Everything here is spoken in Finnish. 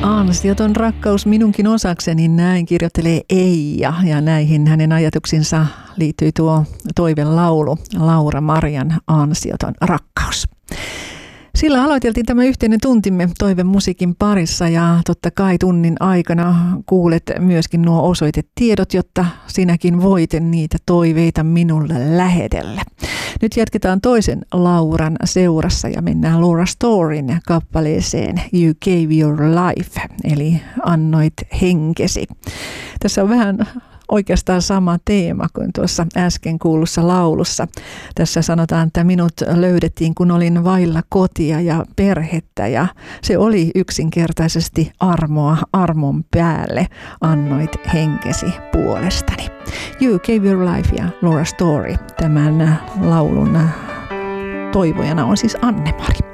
Ansioton rakkaus minunkin osakseni, näin kirjoittelee Eija, ja näihin hänen ajatuksinsa liittyy tuo toivelaulu Laura Marjan Ansioton rakkaus. Sillä aloiteltiin tämä yhteinen tuntimme toivemusiikin parissa, ja totta kai tunnin aikana kuulet myöskin nuo osoitetiedot, jotta sinäkin voit niitä toiveita minulle lähetellä. Nyt jatketaan toisen Lauran seurassa ja mennään Laura Storyn kappaleeseen You Gave Your Life, eli annoit henkesi. Tässä on vähän oikeastaan sama teema kuin tuossa äsken kuulussa laulussa. Tässä sanotaan, että minut löydettiin, kun olin vailla kotia ja perhettä, ja se oli yksinkertaisesti armoa armon päälle. Annoit henkesi puolestani. You Gave Your Life ja Laura Story. Tämän laulun toivojana on siis Anne-Mari.